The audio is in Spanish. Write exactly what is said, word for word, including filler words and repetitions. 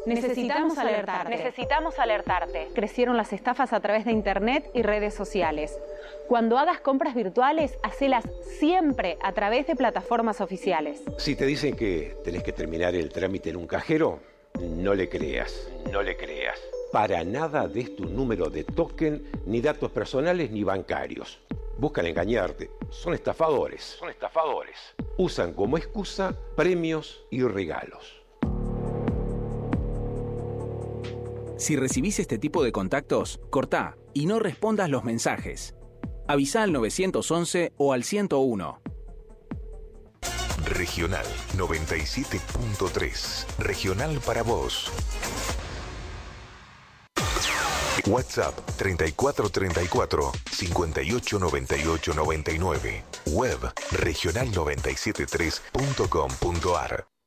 Necesitamos alertarte. Necesitamos alertarte. Crecieron las estafas a través de internet y redes sociales. Cuando hagas compras virtuales, hacelas siempre a través de plataformas oficiales. Si te dicen que tenés que terminar el trámite en un cajero, no le creas, no le creas. Para nada des tu número de token, ni datos personales ni bancarios. Buscan engañarte. Son estafadores. Son estafadores. Usan como excusa premios y regalos. Si recibís este tipo de contactos, cortá y no respondas los mensajes. Avisá al nueve once o al ciento uno. Regional noventa y siete punto tres. Regional para vos. WhatsApp treinta y cuatro treinta y cuatro, cincuenta y ocho noventa y ocho noventa y nueve. Web regional noventa y siete punto tres punto com punto ar.